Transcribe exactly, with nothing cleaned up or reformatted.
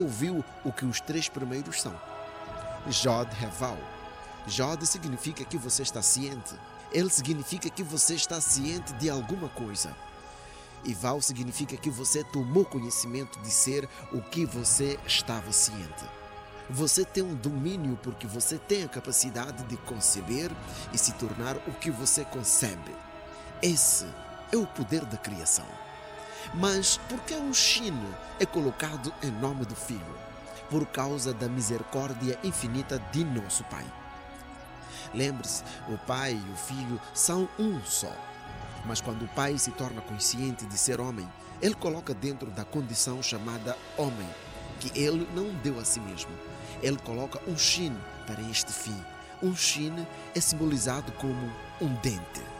ouviu o que os três primeiros são. Jod Heval. Jod significa que você está ciente. Ele significa que você está ciente de alguma coisa. E Val significa que você tomou conhecimento de ser o que você estava ciente. Você tem um domínio porque você tem a capacidade de conceber e se tornar o que você concebe. Esse é o poder da criação. Mas por que um Shin é colocado em nome do Filho? Por causa da misericórdia infinita de nosso Pai. Lembre-se, o Pai e o Filho são um só. Mas quando o Pai se torna consciente de ser homem, Ele coloca dentro da condição chamada homem, que Ele não deu a si mesmo. Ele coloca um Shin para este fim. Um Shin é simbolizado como um dente.